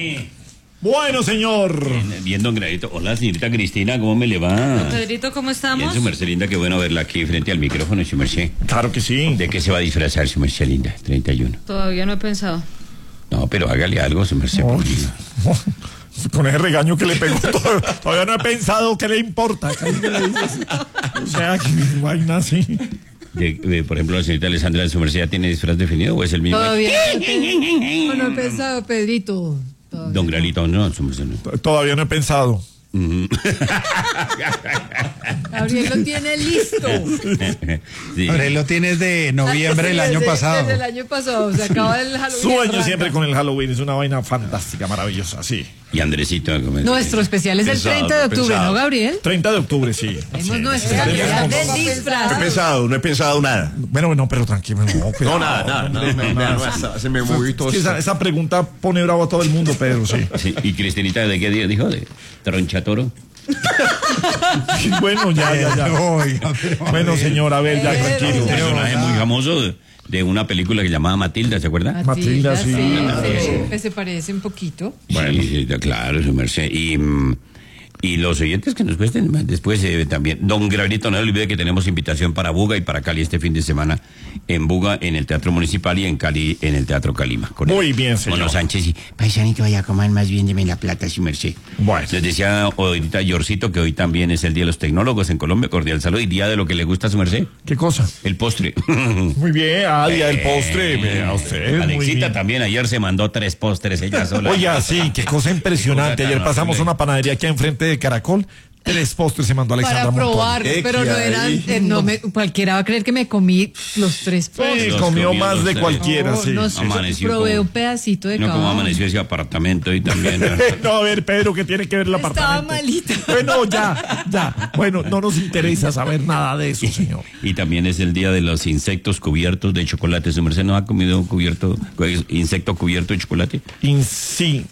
Bueno, señor. Bien, don Gradito. Hola, señorita Cristina, ¿cómo me le va? Don Pedrito, ¿cómo estamos? Bien, su merced linda, qué bueno verla aquí frente al micrófono, su merced. Claro que sí. ¿De qué se va a disfrazar, su merced linda? 31. Todavía no he pensado. No, pero hágale algo, su merced. No, con ese regaño que le pegó, todavía no he pensado qué le importa. O sea, que vaina así. Por ejemplo, la señorita Alessandra de su merced, ¿ya tiene disfraz definido o es el mismo? Todavía no he pensado, Pedrito. Todavía Don Gradito, no, su merced no. Todavía no he pensado. Gabriel lo tiene listo. Sí. Gabriel lo tienes de noviembre del año pasado. Desde el año pasado, se acaba el Halloween. Sueño arranca. siempre con el Halloween, es una vaina fantástica, maravillosa, sí. Y Andresito. Nuestro especial es el 30 de octubre, ¿no, Gabriel? 30 de octubre, sí. Tenemos nuestra Navidad del disfraz. No he pensado nada. Bueno, pero tranquilo, no, cuidado. Nada. Se me movió todo. Es que esa pregunta pone bravo a todo el mundo, Pedro, sí. Sí, ¿y Cristinita de qué día dijo? ¿De tronchatoro? Bueno, ya. Oiga, pero- Bueno, señor, a ver, ya, Pero- tranquilo. Un personaje muy famoso de una película que llamaba Matilda, ¿se acuerda? Matilda, sí. Se parece un poquito. Bueno, sí, claro, su merced. Y los oyentes que nos cuesten después también. Don Gravito, no olvide que tenemos invitación para Buga y para Cali este fin de semana. En Buga, en el Teatro Municipal, y en Cali, en el Teatro Calima. Muy bien, señor. Con los Sánchez y paisanito, vaya a comer más bien, deme la plata, su merced. Bueno. Les decía ahorita Yorcito que hoy también es el Día de los Tecnólogos en Colombia. Cordial salud y día de lo que le gusta a su merced. ¿Qué cosa? El postre. Muy bien, día del postre, vea usted. Muy Alexita bien. también ayer se mandó 3 postres ella sola. Oiga, sí, qué cosa impresionante. Ayer pasamos a una panadería aquí enfrente de Caracol. 3 postres se mandó Alexandra Para Montoya. probar, pero no eran. Cualquiera va a creer que me comí los 3 Sí, postres. Los comió comió más los de tres. cualquiera, No, sí. no Sí. sé, Amaneció probé como- un pedacito de No, cada como uno. amaneció ese apartamento y también. No, a ver, Pedro, ¿qué tiene que ver el Estaba apartamento? malita. Bueno, ya. Bueno, no nos interesa saber nada de eso, señor. Y también es el día de los insectos cubiertos de chocolate. ¿Su merced no ha comido un insecto cubierto de chocolate? Sí.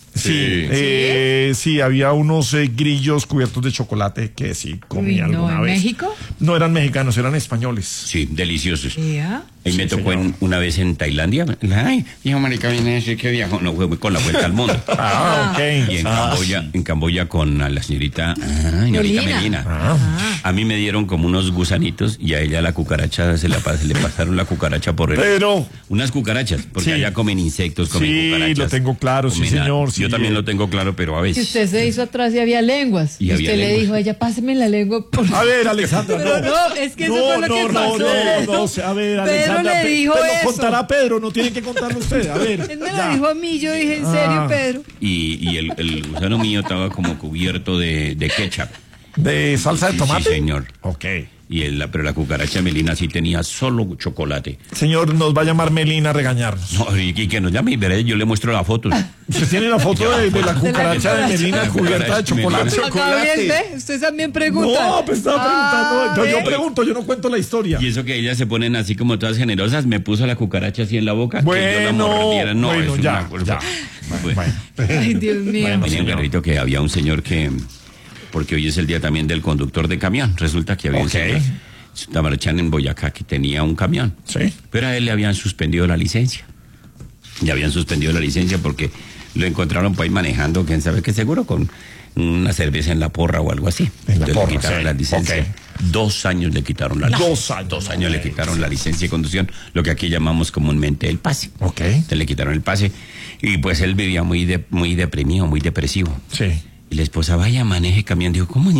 Sí, había unos grillos cubiertos de chocolate que sí comí Uy, no, alguna ¿en vez. México? No eran mexicanos, eran españoles. Sí, deliciosos. ¿Ya? Ahí me Sí, tocó señor. una vez en Tailandia. Ay, hijo marica, viene a decir que viajó. No, fue con la vuelta al mundo. Ah, ok. Y en Camboya con la señorita señorita Melina. A mí me dieron como unos gusanitos y a ella la cucaracha se le pasaron la cucaracha por el. Pero Unas cucarachas, porque Sí. allá comen insectos, comen Sí, cucarachas. lo tengo claro, sí, comen señor, sí. Yo también lo tengo claro, pero a Que veces. usted se hizo atrás y había lenguas. Y Y había usted le lenguas. dijo a ella, páseme la lengua. a ver, Alexandra, Pero no, es que eso fue lo que pasó. A ver, Pedro Alexandra, le dijo lo eso. contará Pedro, no tiene que contarlo usted. A ver. Él me ya. lo dijo a mí, yo dije, ¿en serio, Ah. Pedro? Y el gusano mío estaba como cubierto de ketchup. ¿De salsa de Sí, tomate? sí, señor. Ok. Pero la cucaracha Melina sí tenía solo chocolate. Señor, nos va a llamar Melina a regañarnos. No, y que nos llame y veré, yo le muestro la foto. ¿Usted tiene la foto de la cucaracha de Melina La cubierta de cucaracha de Melina. chocolate? Acá bien, ¿ve? Usted también pregunta. No, pues estaba preguntando. Entonces yo ¿ve? pregunto, yo no cuento la historia. Y eso que ellas se ponen así como todas generosas, me puso la cucaracha así en la boca. que yo la Bueno, mordiera. No, bueno, es ya, una- ya. Bueno. Ay, Dios mío. Bueno, Tenía un señor. carrito que había un señor que, porque hoy es el día también del conductor de camión, resulta que había un Ok. señor, Tamarachán en Boyacá, que tenía un camión, Sí. pero a él le habían suspendido la licencia. Le habían suspendido la licencia porque lo encontraron por ahí manejando, quién sabe qué, seguro con una cerveza en la porra o algo así. En la Entonces porra, le quitaron sí. la licencia. Ok. 2 años le quitaron la licencia. 2 años. 2 años le quitaron la licencia de conducción, lo que aquí llamamos comúnmente el pase. Ok. Entonces le quitaron el pase y pues él vivía muy deprimido, muy depresivo. Sí. Y la esposa, vaya, maneje camión. Dijo, ¿cómo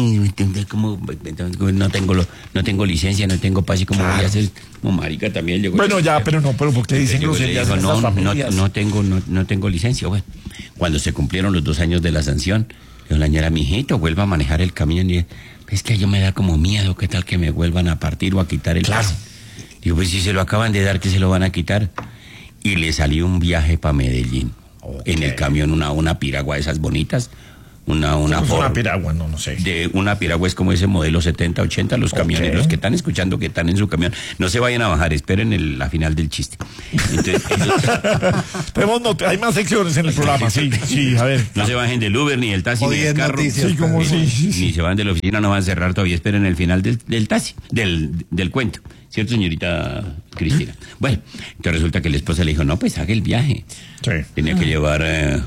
no tengo licencia, no tengo pase? ¿Cómo voy a hacer? No, marica, también llegó. Bueno, ya, pero ¿por qué dicen Llegó y le groserías dijo, en estas no familias? no tengo licencia. Bueno, cuando se cumplieron los 2 años de la sanción, dijo la señora, mijito, vuelva a manejar el camión. Y es que yo me da como miedo, ¿qué tal que me vuelvan a partir o a quitar el Claro. pase? Digo, pues si se lo acaban de dar, ¿que se lo van a quitar? Y le salió un viaje para Medellín. En el camión una piragua de esas bonitas, una Una piragua, no sé. de una piragua es como ese modelo 70, 80, los camioneros que están escuchando que están en su camión, no se vayan a bajar, esperen la final del chiste. Entonces, Hay más secciones en el programa, sí, a ver. no se bajen del Uber ni del taxi Hoy ni del en carro. noticias, Sí, como Pedro. Ni se van de la oficina, no van a cerrar todavía, esperen el final del taxi, del cuento. ¿Cierto, señorita Cristina? Bueno, entonces resulta que la esposa le dijo, no, pues haga el viaje. Sí. Tenía que llevar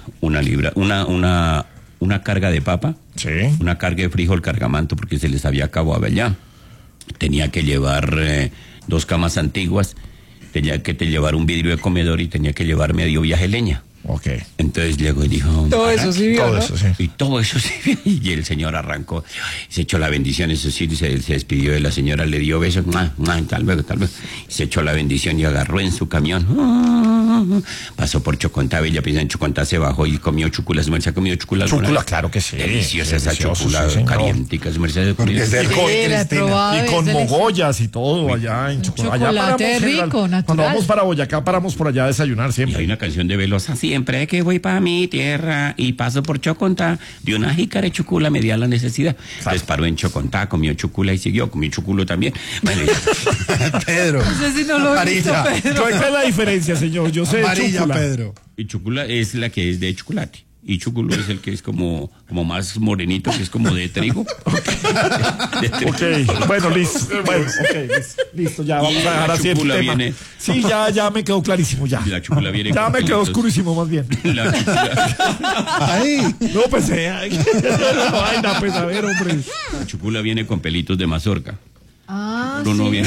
una carga de papa, Sí. una carga de frijol cargamanto porque se les había acabado allá. Tenía que llevar 2 camas antiguas, tenía que llevar un vidrio de comedor y tenía que llevar medio viaje leña. Ok. Entonces llegó y dijo... Todo eso sí vio, Todo ¿no? eso, sí. Y todo eso sí. Y el señor arrancó, se echó la bendición, eso sí, se despidió de la señora, le dio besos, tal luego. Se echó la bendición y agarró en su camión. Pasó por Chocontá, Bella Pieza en Chocontá, se bajó y comió chúcula. ¿Su merced ha comido chúcula alguna Chúcula, vez? claro que sí. Deliciosa esa Delicioso, chúcula, sí, señor. calientica, su merced ha comido. Porque es del Sí, COVID, la he Cristina. probado, Y es con delicioso. mogollas y todo allá en Chocolate. chocolate rico, natural. Cuando vamos para Boyacá, paramos por allá a desayunar Y hay siempre. una canción de Velosa, siempre que voy para mi tierra y paso por Chocontá, de una jícara de chucula me di a la necesidad. Entonces paró en Chocontá, comió chucula y siguió, comió chuculo también. Bueno, Pedro. No sé si no lo he visto, Amarilla. Pedro. ¿Cuál es la diferencia, señor? Yo sé de Amarilla, chúcula. Pedro. y chucula es la que es de chocolate. Y chuculo es el que es como más morenito, que es como de trigo. De trigo. Ok, bueno, listo. Bueno, ok, listo, ya vamos a la dejar así el chúcula tema. viene- Sí, ya me quedó clarísimo, ya. Y la chúcula viene Ya con me quedó pelitos. oscurísimo, más bien. La No, pues, vaina, pues, a ver, hombre. chucula viene con pelitos de mazorca. Ah, Chuculo no sí. viene.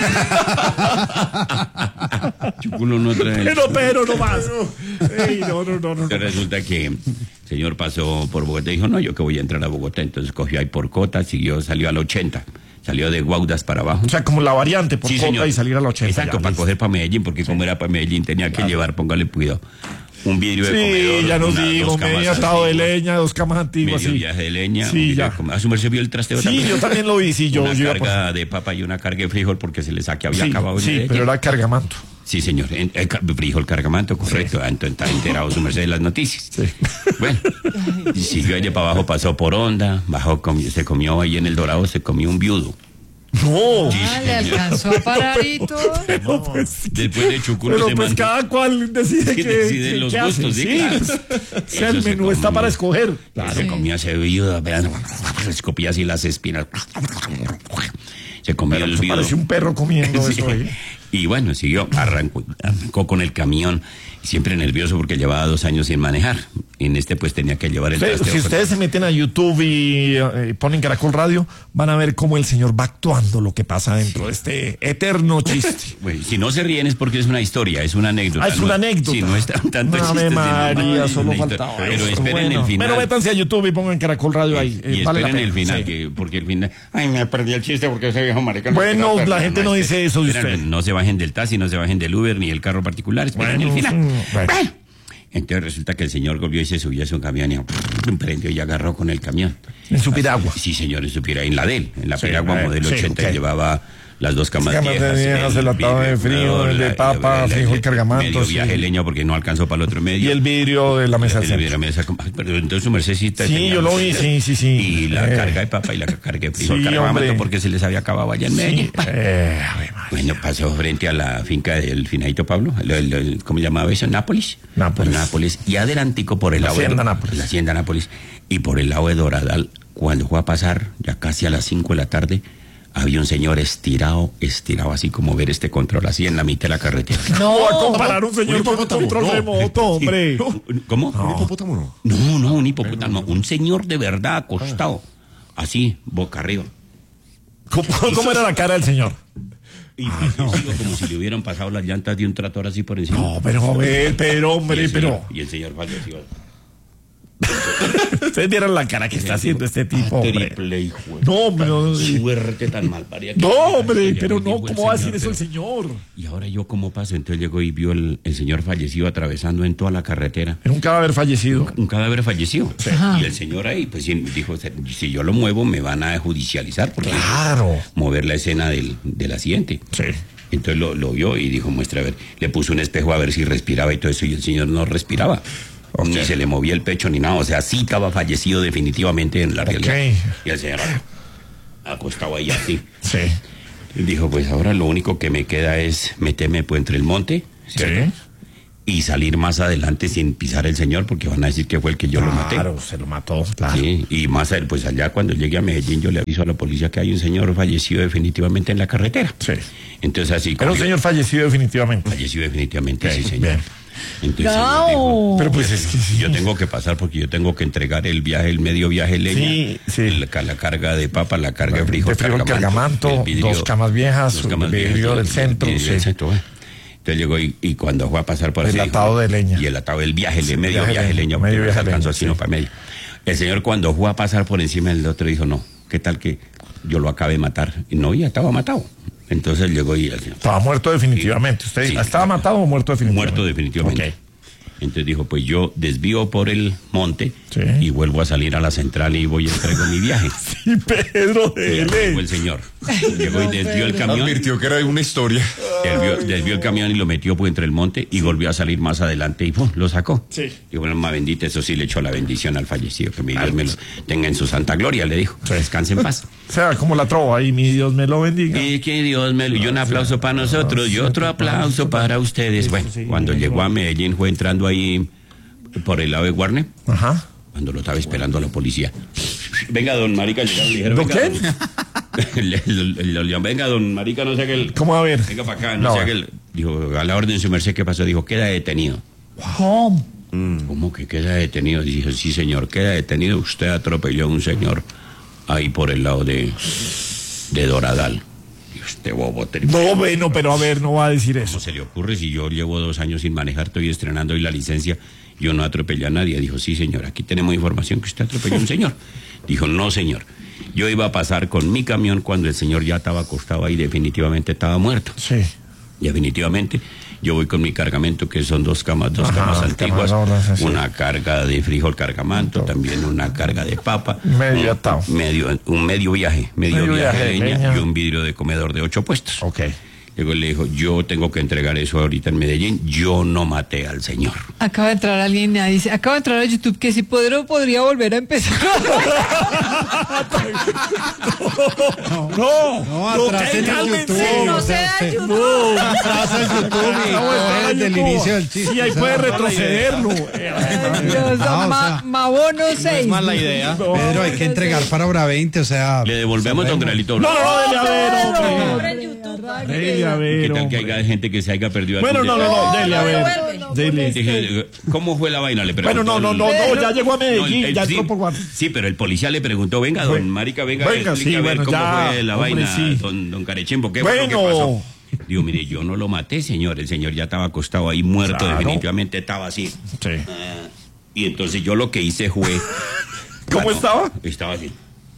Chuculo no trae. Pero, no más. Ey, no. Entonces resulta que el señor pasó por Bogotá y dijo, no, yo que voy a entrar a Bogotá. Entonces cogió ahí por Cota, salió al 80. Salió de Guaudas para abajo. O sea, como la variante por Sí, Cota señor. y salir a la 80. Exacto, ya, para listo. coger para Medellín, porque como era para Medellín tenía que llevar, póngale cuidado, un vidrio de comedor. Sí, ya nos unas dijo, 2 camas medio atado de antiguas, leña, 2 camas antiguas. medio Sí, viaje de leña. Sí, un vidrio ya. de comedor. ¿A su merced vio el trasteo Sí, también? yo también lo vi, sí, yo una iba por- carga de papa y una carga de frijol porque se les había Sí, acabado. en sí, Medellín. pero era cargamanto. Sí, señor. Frijol cargamanto, correcto. Entonces está enterado su merced de las noticias. Sí. Bueno, y siguió allá para abajo, pasó por Honda, bajó, se comió ahí en El Dorado, se comió un viudo. No. Ah, le alcanzó a parar y todo. Pero pues, Después de Chuculo pero se pues mandó- cada cual decide Sí, que decide los qué hace. gustos, sí, claro. O sea, el Eso se menú está comió. para escoger. Se comió ese viudo, vean, escupía así las espinas. Se comió el Eso viudo. parece un perro comiendo Sí. eso ahí. Y bueno, siguió, arrancó con el camión, siempre nervioso porque llevaba 2 años sin manejar. En este pues tenía que llevar el trasteo. Si ustedes se meten a YouTube y ponen Caracol Radio, van a ver cómo el señor va actuando lo que pasa dentro de este eterno chiste. Bueno, si no se ríen es porque es una historia, es una anécdota. Ah, es una anécdota. Sí, no es tanto Ave chiste, sino María, es solo una faltaba historia. Pero eso. esperen Bueno, el final. Pero métanse a YouTube y pongan Caracol Radio ahí. Y vale la esperen pena. el final, Sí. porque el final... Ay, me perdí el chiste porque ese viejo marica... no Bueno, quiero la perder, gente no dice eso de esperen, usted. No se bajen del taxi, no se bajen del Uber ni el carro particular, esperen Bueno, el final. bueno. Bueno. Entonces resulta que el señor volvió y se subió a su camión y prendió y agarró con el camión. En su piragua. Sí, señor, en su piragua, en la de él, en la Sí, piragua modelo sí, 80, ok. llevaba las 2 camas Camas de viejas, viejas, el atado de frío, el de papa, frijol cargamanto, medio sí. viaje leña porque no alcanzó para el otro medio. Y el vidrio de la mesa del El centro. vidrio de la mesa, pero entonces su mercedcita Sí, tenía- yo lo vi, sí. Y la carga de papa y la carga de frijol Sí, cargamanto hombre. porque se les había acabado allá en Medellín. Sí, Ave María. Bueno, pasó frente a la finca del finadito Pablo, ¿cómo llamaba eso? Nápoles. Nápoles. Nápoles. Y adelantico por el La lado hacienda Nápoles. La hacienda Nápoles. Y por el lado de Doradal, cuando fue a pasar, ya casi a las 5 de la tarde, había un señor estirado así como ver este control, así en la mitad de la carretera. No, a comparar un señor con un hipopótamo, control no. remoto, hombre. ¿Cómo? ¿Un hipopótamo no? No, un hipopótamo. Un señor de verdad acostado. Así, boca arriba. ¿Cómo era la cara del señor? Y fallecido, como si le hubieran pasado las llantas de un tractor así por encima. No, pero a ver, pero hombre, pero. Y el señor falleció. Ustedes vieron la cara que está haciendo este tipo, hombre. Triple hijo. No, hombre, no, Suerte tan mal paría. no, hombre, Ya pero me no, dijo el ¿cómo va a señor, decir eso el pero- señor? Y ahora yo, ¿cómo paso? Entonces llegó y vio el señor fallecido atravesando en toda la carretera. Era un cadáver fallecido. Un cadáver fallecido. Ajá. Y el señor ahí, pues dijo, si yo lo muevo me van a judicializar. Porque Claro. mover la escena del accidente. Sí. Entonces lo vio y dijo, muestra a ver. Le puso un espejo a ver si respiraba y todo eso, y el señor no respiraba. Ni se le movía el pecho ni nada. O sea, sí estaba fallecido definitivamente en la realidad. Y el señor acostado ahí así. Sí. Dijo, pues ahora lo único que me queda es meterme pues entre el monte, ¿cierto? Sí. Y salir más adelante sin pisar el señor, porque van a decir que fue el que yo lo maté. Claro, se lo mató, claro. Sí, y más pues allá cuando llegue a Medellín yo le aviso a la policía que hay un señor fallecido definitivamente en la carretera. Sí. Entonces así... Era un señor fallecido definitivamente. Fallecido definitivamente, sí, señor. Bien. Entonces, No. Pero pues es que sí. yo tengo que pasar porque yo tengo que entregar el viaje, el medio viaje de leña, Sí, sí. la carga de papa, la carga de frijol, cargamanto, el vidrio, 2 camas viejas, dos camas el vidrio viejas, del centro. vidrio del Sí. centro, Entonces llegó y cuando fue a pasar por El así, atado de leña. Y el atado del viaje, el Sí, medio viaje viaje de de leña, medio porque no viaje se de alcanzó leña, sino sí. para medio. El señor cuando fue a pasar por encima del otro dijo, no, ¿qué tal que yo lo acabe de matar? Y no, ya estaba matado. Entonces llegó y el señor... Estaba muerto definitivamente. ¿Usted Sí. estaba matado o muerto definitivamente? Muerto definitivamente. Ok. Entonces dijo, pues yo desvío por el monte Sí. y vuelvo a salir a la central y voy y entrego mi viaje. Sí, Pedro, Y dele. llegó el señor. Llegó y desvió el camión. Advirtió que era una historia. Desvió el camión y lo metió pues entre el monte y volvió a salir más adelante y ¡pum! Lo sacó. Sí. Y bueno, alma bendita, eso sí le echó la bendición al fallecido, que mi Dios me lo tenga en su santa gloria, le dijo. Sí. Descanse en paz. O sea, como la trova ahí, mi Dios me lo bendiga. Y que Dios me lo... Y un aplauso para nosotros y otro aplauso para ustedes. Bueno, cuando llegó a Medellín fue entrando ahí por el lado de Guarne, Ajá. cuando lo estaba esperando a la policía. Venga, don Marica, llegaron, le dijeron, ¿Don venga, quién? venga, don Marica, no sé qué... ¿Cómo a ver? Venga para acá, No, no, sé qué... Dijo, a la orden, su merced, ¿qué pasó? Dijo, queda detenido. ¿Cómo? ¿Cómo que queda detenido? Dijo, sí, señor, queda detenido. Usted atropelló a un señor ahí por el lado de Doradal. Y usted, bobo, No, bueno, pero a ver, no va a decir eso. ¿cómo se le ocurre si yo llevo 2 años sin manejar, estoy estrenando hoy la licencia, yo no atropellé a nadie? Dijo, sí, señor, aquí tenemos información que usted atropelló a un señor. Dijo, no, señor, yo iba a pasar con mi camión cuando el señor ya estaba acostado ahí, definitivamente estaba muerto. Sí. Definitivamente, yo voy con mi cargamento, que son 2 camas, dos Ajá, camas antiguas, camas, sí. una carga de frijol cargamanto, también una carga de papa, Medio atado. un medio viaje de leña y un vidrio de comedor de 8 puestos. Ok. Luego le dijo, yo tengo que entregar eso ahorita en Medellín, yo no maté al señor. Acaba de entrar alguien y dice, acaba de entrar a YouTube que si podría volver a empezar. No, atrás en el cálmense. YouTube. No o sea, sea usted- YouTube. atrás en YouTube y coge desde el inicio del chiste. Sí, ahí o sea, puede no es mala retrocederlo. Dios, No, o sea, Mabono 6. idea. Pedro, hay que entregar para hora 20, o sea... Le devolvemos, don Grelito. No, dele a ver, hombre. Dele a ¿Qué ver, tal que hombre. haya gente que se haya perdido? Bueno, algún no, detalle? dele a ver. Dele. Dije, ¿cómo fue la vaina? Le Bueno, preguntó no, el- ya llegó a Medellín, No, ya sí, entró por Guardia. sí, pero el policía le preguntó, venga, don Bueno, Marica, venga, venga, explica sí, a ver bueno, cómo ya, fue la hombre, vaina, sí. don Carechimbo, ¿qué fue lo que Bueno. pasó? Digo, mire, yo no lo maté, señor, el señor ya estaba acostado ahí muerto, Claro. definitivamente estaba así. Sí. Y entonces yo lo que hice fue... ¿Cómo estaba? Estaba así.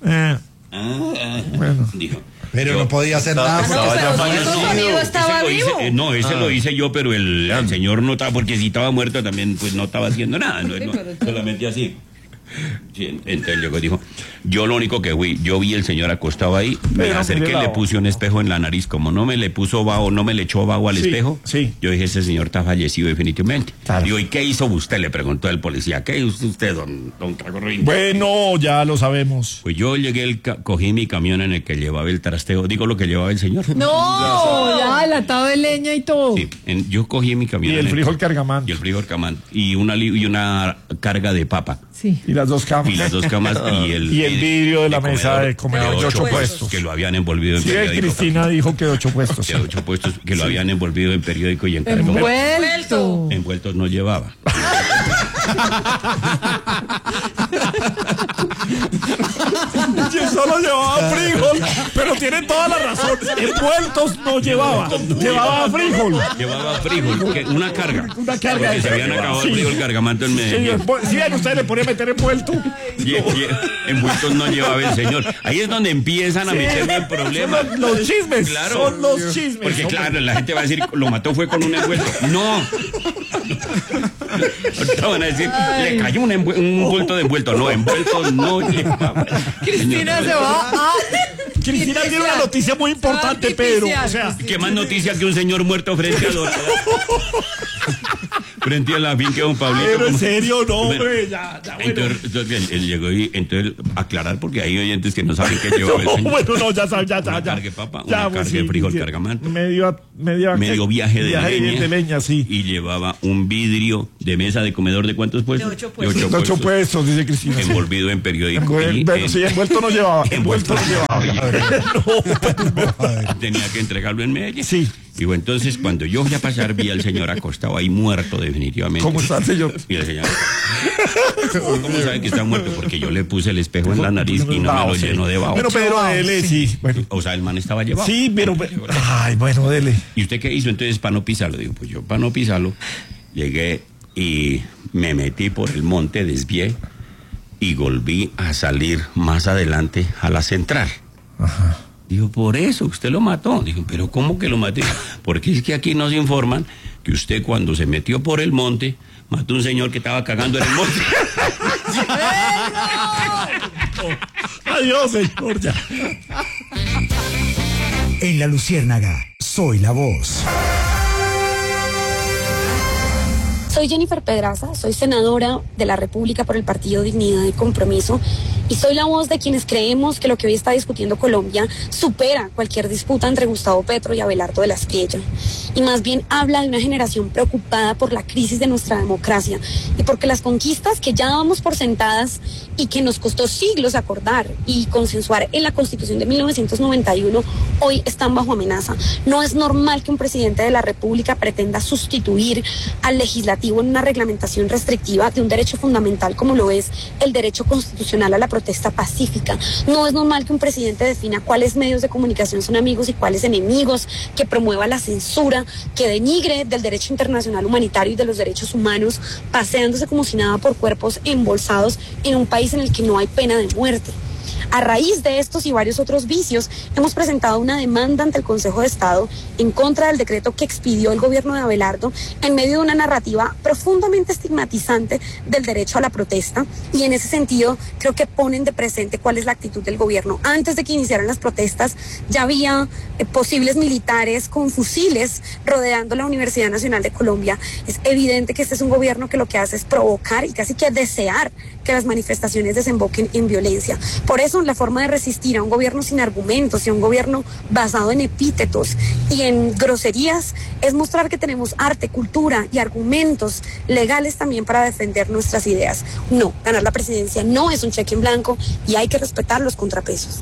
Bueno. Dijo. Pero yo- no podía hacer nada. estaba porque- ya Pero fallecido. su amigo estaba Ese lo hice- vivo. no, ese lo hice yo, pero el señor no estaba, porque si estaba muerto también, pues no estaba haciendo nada, solamente así. Sí, entonces llegó y dijo, yo lo único que fui, yo vi el señor acostado ahí, me Pero acerqué, mire la le voz. puse un espejo en la nariz, como no me le puso vaho, no me le echó vaho al Sí, espejo, sí. yo dije, ese señor está fallecido definitivamente. Claro. Digo, ¿y qué hizo usted? Le preguntó el policía, ¿qué hizo usted, don Tragorrín? Bueno, ya lo sabemos. Pues yo llegué, cogí mi camión en el que llevaba el trasteo, digo lo que llevaba el señor. No, ya el atado de leña y todo. Sí, yo cogí mi camión. Y el en frijol cargamanto. Y el frijol cargamanto. Y una carga de papa. Sí. Y las 2 camas. Y las 2 camas y el vidrio de la mesa de comedor de 8 puestos. Que lo habían envolvido en Sí, periódico. Cristina dijo que de 8 puestos. De 8 puestos que lo habían envolvido en periódico y en cartón. Envuelto. Envueltos no llevaba. Que solo llevaba frijol, pero tiene toda la razón. Envueltos no llevaba. Llevaba frijol. Llevaba frijol, una carga. Una carga. Porque se habían acabado el Sí. frijol cargamanto en Medellín. Si bien usted le ponía a meter envuelto. Y envueltos no llevaba el señor. Ahí es donde empiezan a meterme en problemas. Son los chismes. Claro. Son los chismes. Porque Son- claro, la gente va a decir, lo mató fue con un envuelto. No. Ahorita van a decir, le cayó un envuelto de envuelto. No, envuelto no llevaba. Cristina se va a... Cristina tiene una noticia muy importante, Pedro. O sea, ¿Qué más noticia que un señor muerto frente a Doradal? frente a la finca de don Pablito. Pero en como- serio, no, hombre, ya, bueno. Entonces, él llegó y entonces aclarar porque hay oyentes que no saben qué llevaba el No, señor. bueno, no, ya sabes, ya. Una carga de papa, Ya, una pues, carga de sí, frijol sí. cargamento. Medio Viaje de leña. sí. Y llevaba un vidrio de mesa de comedor de ¿cuántos puestos? De 8 puestos. De De 8 puestos, dice Cristina. sí. Envolvido en periódico. Y, Bueno, sí, envuelto no llevaba. Envuelto no llevaba. Tenía que entregarlo en Medellín. Sí. Y bueno, entonces cuando yo fui a pasar vi al señor acostado ahí muerto definitivamente. ¿Cómo está el señor? Y el señor, ¿cómo sabe que está muerto? Porque yo le puse el espejo en la nariz y no me lo llenó de vaho. Bueno, Pedro, dele, sí. Bueno. O sea, el man estaba llevado. Sí, pero. Ay, bueno, dele. ¿Y usted qué hizo entonces para no pisarlo? Digo, pues yo para no pisarlo llegué y me metí por el monte, desvié y volví a salir más adelante a la central. Ajá. Dijo, por eso, usted lo mató. Dijo, pero ¿cómo que lo maté? Porque es que aquí nos informan que usted cuando se metió por el monte, mató a un señor que estaba cagando en el monte. Adiós, señor, ya. En La Luciérnaga, soy la voz. Soy Jennifer Pedraza, soy senadora de la República por el Partido Dignidad y Compromiso y soy la voz de quienes creemos que lo que hoy está discutiendo Colombia supera cualquier disputa entre Gustavo Petro y Abelardo de la Espriella y más bien habla de una generación preocupada por la crisis de nuestra democracia y porque las conquistas que ya dábamos por sentadas y que nos costó siglos acordar y consensuar en la Constitución de 1991 hoy están bajo amenaza. No es normal que un presidente de la República pretenda sustituir al legislativo en una reglamentación restrictiva de un derecho fundamental como lo es el derecho constitucional a la protesta pacífica. No es normal que un presidente defina cuáles medios de comunicación son amigos y cuáles enemigos, que promueva la censura, que denigre del derecho internacional humanitario y de los derechos humanos, paseándose como si nada por cuerpos embolsados en un país en el que no hay pena de muerte. A raíz de estos y varios otros vicios, hemos presentado una demanda ante el Consejo de Estado en contra del decreto que expidió el gobierno de Abelardo en medio de una narrativa profundamente estigmatizante del derecho a la protesta y en ese sentido creo que ponen de presente cuál es la actitud del gobierno. Antes de que iniciaran las protestas ya había posibles militares con fusiles rodeando la Universidad Nacional de Colombia. Es evidente que este es un gobierno que lo que hace es provocar y casi que desear que las manifestaciones desemboquen en violencia. Por eso la forma de resistir a un gobierno sin argumentos y a un gobierno basado en epítetos y en groserías es mostrar que tenemos arte, cultura y argumentos legales también para defender nuestras ideas. No, ganar la presidencia no es un cheque en blanco y hay que respetar los contrapesos.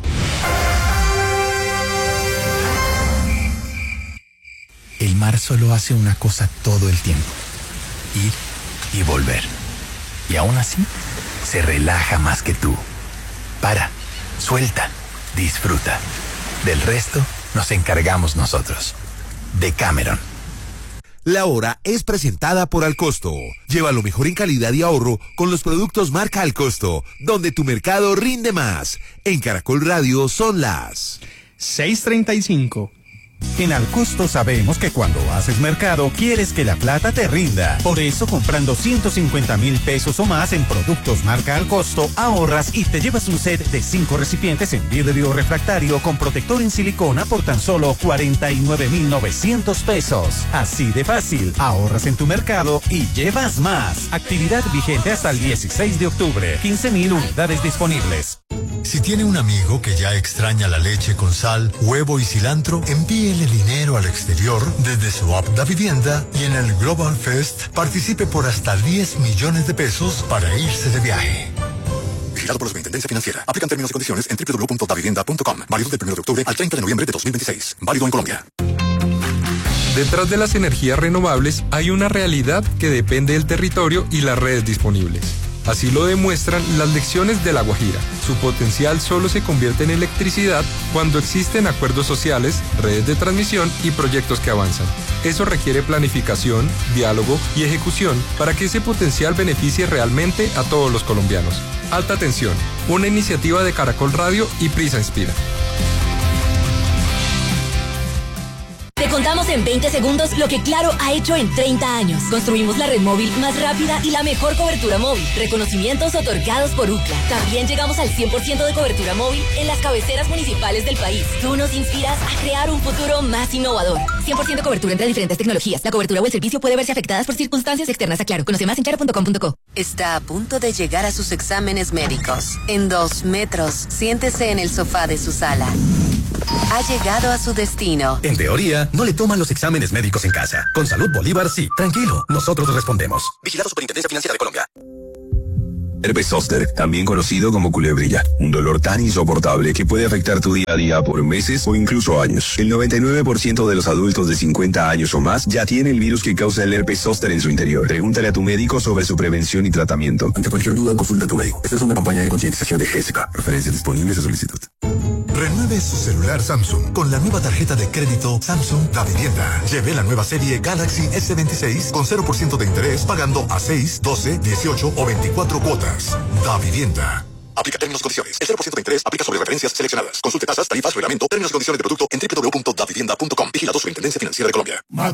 El mar solo hace una cosa todo el tiempo: ir y volver. Y aún así, se relaja más que tú. Para, suelta, disfruta. Del resto nos encargamos nosotros. Decameron. La hora es presentada por Alcosto. Lleva lo mejor en calidad y ahorro con los productos marca Alcosto, donde tu mercado rinde más. En Caracol Radio son las 6:35. En Alcosto sabemos que cuando haces mercado quieres que la plata te rinda. Por eso, comprando 150,000 pesos o más en productos marca Alcosto, ahorras y te llevas un set de 5 recipientes en vidrio refractario con protector en silicona por tan solo 49,900 pesos. Así de fácil, ahorras en tu mercado y llevas más. Actividad vigente hasta el 16 de octubre. 15,000 unidades disponibles. Si tiene un amigo que ya extraña la leche con sal, huevo y cilantro, envíele dinero al exterior desde su app Da Vivienda y en el Global Fest participe por hasta 10 millones de pesos para irse de viaje. Vigilado por la Superintendencia Financiera. Aplican términos y condiciones en www.davivienda.com. Válido del 1 de octubre al 30 de noviembre de 2026. Válido en Colombia. Detrás de las energías renovables hay una realidad que depende del territorio y las redes disponibles. Así lo demuestran las lecciones de La Guajira. Su potencial solo se convierte en electricidad cuando existen acuerdos sociales, redes de transmisión y proyectos que avanzan. Eso requiere planificación, diálogo y ejecución para que ese potencial beneficie realmente a todos los colombianos. Alta Tensión, una iniciativa de Caracol Radio y Prisa Inspira. Te contamos en 20 segundos lo que Claro ha hecho en 30 años. Construimos la red móvil más rápida y la mejor cobertura móvil. Reconocimientos otorgados por UCLA. También llegamos al 100% de cobertura móvil en las cabeceras municipales del país. Tú nos inspiras a crear un futuro más innovador. 100% cobertura entre diferentes tecnologías. La cobertura o el servicio puede verse afectadas por circunstancias externas a Claro. Conoce más en claro.com.co. Está a punto de llegar a sus exámenes médicos. En 2 metros, siéntese en el sofá de su sala. Ha llegado a su destino. En teoría, no le toman los exámenes médicos en casa. Con Salud Bolívar, sí. Tranquilo, nosotros respondemos. Vigilado Superintendencia Financiera de Colombia. Herpes zóster, también conocido como culebrilla. Un dolor tan insoportable que puede afectar tu día a día por meses o incluso años. El 99% de los adultos de 50 años o más ya tiene el virus que causa el herpes zóster en su interior. Pregúntale a tu médico sobre su prevención y tratamiento. Ante cualquier duda, consulta a tu médico. Esta es una campaña de concientización de GESCA. Referencias disponibles a solicitud. Renueve su celular Samsung con la nueva tarjeta de crédito Samsung Da Vivienda. Lleve la nueva serie Galaxy S26 con 0% de interés pagando a 6, 12, 18 o 24 cuotas. Da Vivienda. Aplica términos y condiciones. El 0% de interés aplica sobre referencias seleccionadas. Consulte tasas, tarifas, reglamento, términos y condiciones de producto en www.davivienda.com. Vigilado Superintendencia Financiera de Colombia.